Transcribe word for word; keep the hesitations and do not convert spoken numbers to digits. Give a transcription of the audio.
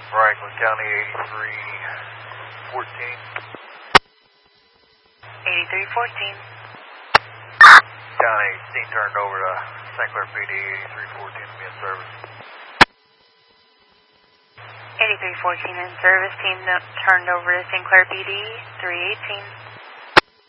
Franklin County eighty-three fourteen. eighty-three fourteen. County eighteen turned over to Saint Clair P D eighty-three fourteen to be in service. eighty-three fourteen in service, team turned over to Saint Clair P D three eighteen.